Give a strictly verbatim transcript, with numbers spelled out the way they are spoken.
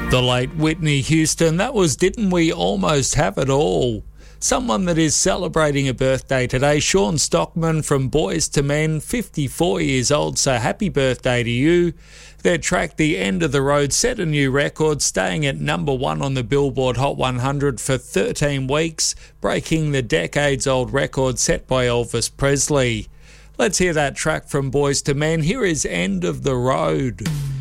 The late Whitney Houston, that was Didn't We Almost Have It All? Someone that is celebrating a birthday today, Sean Stockman from Boys to Men, fifty-four years old, so happy birthday to you. Their track The End of the Road set a new record, staying at number one on the Billboard Hot one hundred for thirteen weeks, breaking the decades-old record set by Elvis Presley. Let's hear that track from Boys to Men. Here is End of the Road.